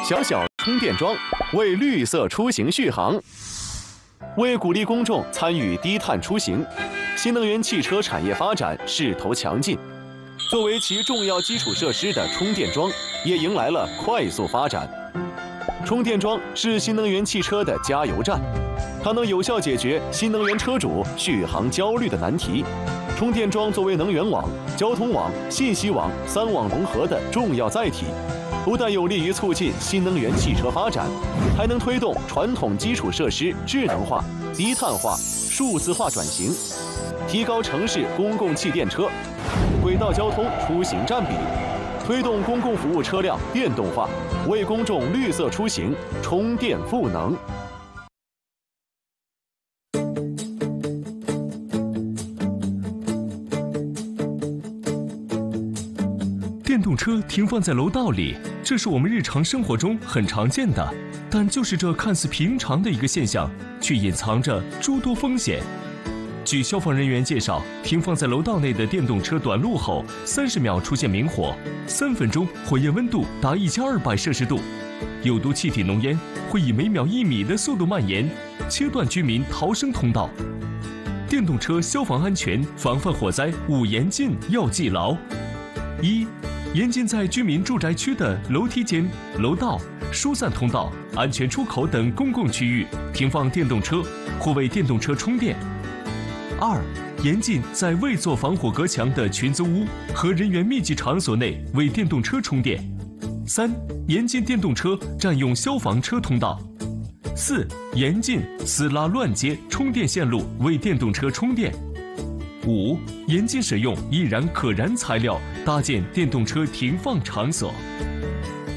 小小充电桩，为绿色出行续航。为鼓励公众参与低碳出行，新能源汽车产业发展势头强劲。作为其重要基础设施的充电桩，也迎来了快速发展。充电桩是新能源汽车的加油站，它能有效解决新能源车主续航焦虑的难题。充电桩作为能源网、交通网、信息网3网融合的重要载体，不但有利于促进新能源汽车发展，还能推动传统基础设施智能化、低碳化、数字化转型，提高城市公共汽电车、轨道交通出行占比，推动公共服务车辆电动化，为公众绿色出行充电赋能。 电动车停放在楼道里，这是我们日常生活中很常见的，但就是这看似平常的一个现象，却隐藏着诸多风险。据消防人员介绍，停放在楼道内的电动车短路后，30秒出现明火，3分钟火焰温度达1200摄氏度，有毒气体浓烟会以每秒1米的速度蔓延，切断居民逃生通道。电动车消防安全防范火灾5严禁要记牢：一、严禁在居民住宅区的楼梯间、楼道、疏散通道、安全出口等公共区域停放电动车或为电动车充电。2、严禁在未做防火隔墙的群租屋和人员密集场所内为电动车充电。3、严禁电动车占用消防车通道。4、严禁私拉乱接充电线路为电动车充电。5、严禁使用易燃可燃材料搭建电动车停放场所。